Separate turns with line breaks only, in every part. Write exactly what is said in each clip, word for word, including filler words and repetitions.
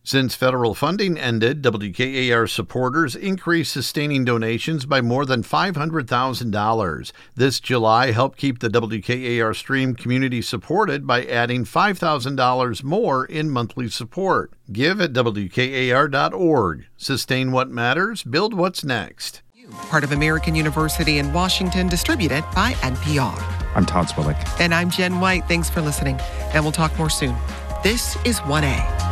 Since federal funding ended, W K A R supporters increased sustaining donations by more than five hundred thousand dollars. This July helped keep the W K A R stream community supported by adding five thousand dollars more in monthly support. Give at W K A R dot org. Sustain what matters, build what's next.
Part of American University in Washington, distributed by N P R.
I'm Todd Swillick.
And I'm Jen White. Thanks for listening, and we'll talk more soon. This is one A.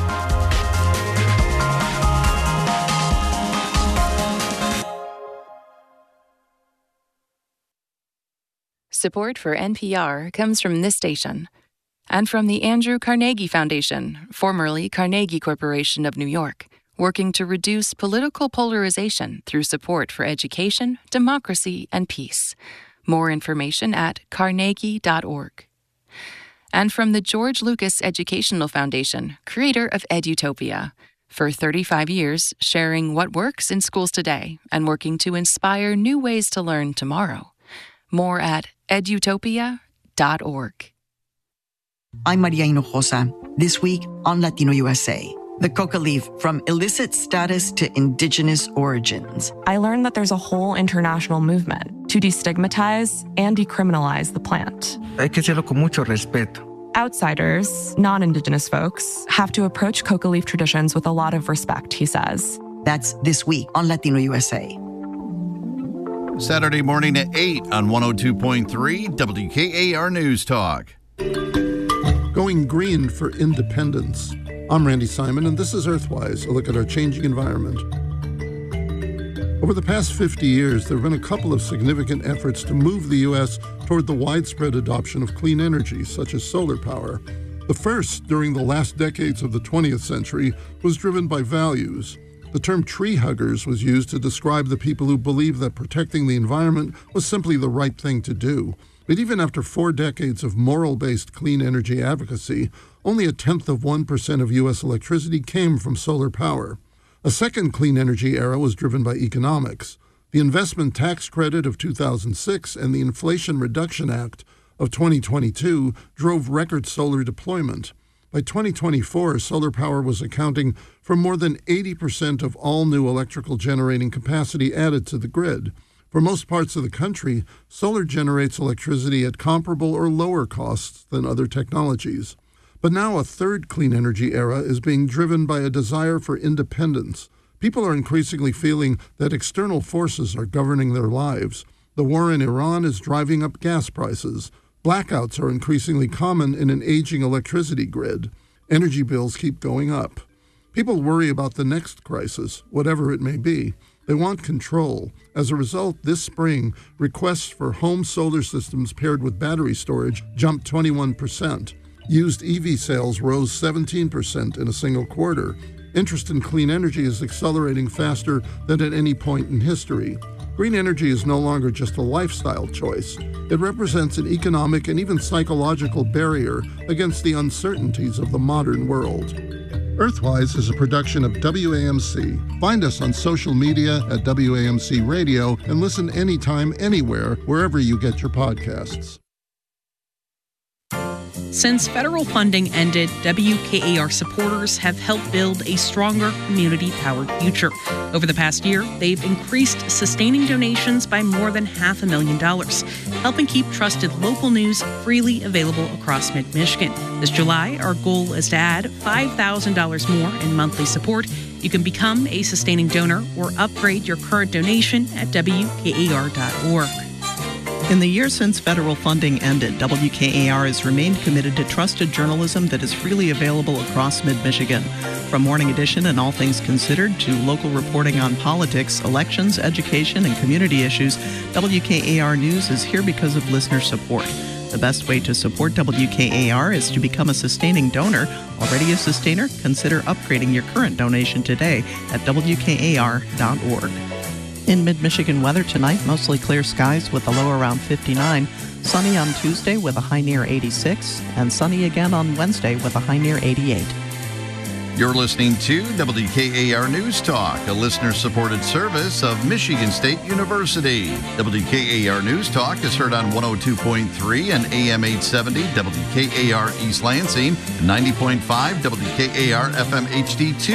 Support for N P R comes from this station and from the Andrew Carnegie Foundation, formerly Carnegie Corporation of New York, working to reduce political polarization through support for education, democracy, and peace. More information at carnegie dot org. And from the George Lucas Educational Foundation, creator of Edutopia, for thirty-five years sharing what works in schools today and working to inspire new ways to learn tomorrow. More at edutopia dot org.
I'm Maria Hinojosa. This week on Latino U S A, the coca leaf from illicit status to indigenous origins.
I learned that there's a whole international movement to destigmatize and decriminalize the plant.
Hay que hacerlo con mucho respeto.
Outsiders, non-indigenous folks, have to approach coca leaf traditions with a lot of respect, he says.
That's this week on Latino U S A.
Saturday morning at eight on one oh two point three W K A R News Talk.
Going green for independence. I'm Randy Simon, and this is Earthwise, a look at our changing environment. Over the past fifty years, there have been a couple of significant efforts to move the U S toward the widespread adoption of clean energy, such as solar power. The first, during the last decades of the twentieth century, was driven by values. The term tree huggers was used to describe the people who believed that protecting the environment was simply the right thing to do. But even after four decades of moral-based clean energy advocacy, only a tenth of one percent of U S electricity came from solar power. A second clean energy era was driven by economics. The Investment Tax Credit of two thousand six and the Inflation Reduction Act of twenty twenty-two drove record solar deployment. By twenty twenty-four, solar power was accounting for more than eighty percent of all new electrical generating capacity added to the grid. For most parts of the country, solar generates electricity at comparable or lower costs than other technologies. But now a third clean energy era is being driven by a desire for independence. People are increasingly feeling that external forces are governing their lives. The war in Iran is driving up gas prices. Blackouts are increasingly common in an aging electricity grid. Energy bills keep going up. People worry about the next crisis, whatever it may be. They want control. As a result, this spring, requests for home solar systems paired with battery storage jumped twenty-one percent. Used E V sales rose seventeen percent in a single quarter. Interest in clean energy is accelerating faster than at any point in history. Green energy is no longer just a lifestyle choice. It represents an economic and even psychological barrier against the uncertainties of the modern world. Earthwise is a production of W A M C. Find us on social media at W A M C Radio and listen anytime, anywhere, wherever you get your podcasts.
Since federal funding ended, W K A R supporters have helped build a stronger community-powered future. Over the past year, they've increased sustaining donations by more than half a million dollars, helping keep trusted local news freely available across mid-Michigan. This July, our goal is to add five thousand dollars more in monthly support. You can become a sustaining donor or upgrade your current donation at W K A R dot org.
In the years since federal funding ended, W K A R has remained committed to trusted journalism that is freely available across mid-Michigan. From Morning Edition and All Things Considered to local reporting on politics, elections, education, and community issues, W K A R News is here because of listener support. The best way to support W K A R is to become a sustaining donor. Already a sustainer? Consider upgrading your current donation today at W K A R dot org. In mid-Michigan weather tonight, mostly clear skies with a low around fifty-nine. Sunny on Tuesday with a high near eighty-six. And sunny again on Wednesday with a high near eighty-eight.
You're listening to W K A R News Talk, a listener-supported service of Michigan State University. W K A R News Talk is heard on one oh two point three and A M eight seventy W K A R East Lansing, ninety point five W K A R F M H D two.